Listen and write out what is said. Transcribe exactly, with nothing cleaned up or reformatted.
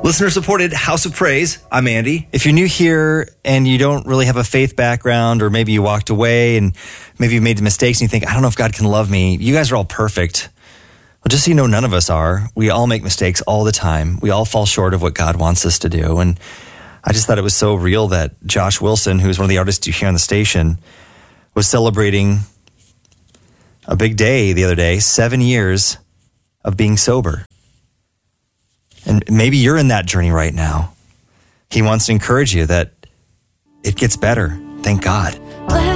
Listener supported House of Praise. I'm Andy. If you're new here and you don't really have a faith background, or maybe you walked away and maybe you made the mistakes and you think, I don't know if God can love me. You guys are all perfect. Well, just so you know, none of us are. We all make mistakes all the time. We all fall short of what God wants us to do. And I just thought it was so real that Josh Wilson, who's one of the artists you hear on the station, was celebrating a big day the other day, seven years of being sober. And maybe you're in that journey right now. He wants to encourage you that it gets better. Thank God.